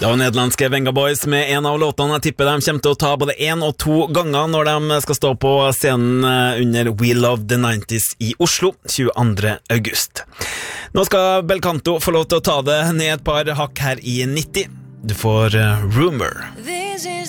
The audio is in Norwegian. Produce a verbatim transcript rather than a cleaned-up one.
Det var nederlandske Venga Boys med en av låtene. Jeg tipper de kommer til å ta både en og to ganger når de skal stå på scenen under We Love the nineties i Oslo tjueandre august. Nå skal Belcanto få lov til å ta det ned et par hakk her i nitti. Du får uh, Rumor. This is